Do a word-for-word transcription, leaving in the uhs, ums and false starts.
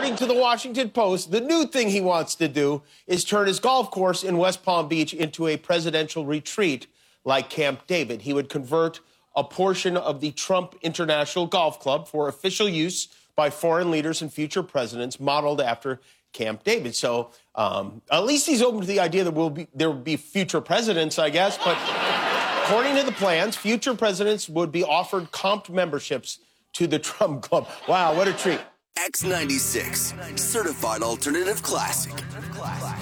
According to the Washington Post, the new thing he wants to do is turn his golf course in West Palm Beach into a presidential retreat like Camp David. He would convert a portion of the Trump International Golf Club for official use by foreign leaders and future presidents, modeled after Camp David. So um, at least he's open to the idea that we'll be, there will be future presidents, I guess. But according to the plans, future presidents would be offered comped memberships to the Trump Club. Wow, what a treat. X ninety-six, certified alternative classic.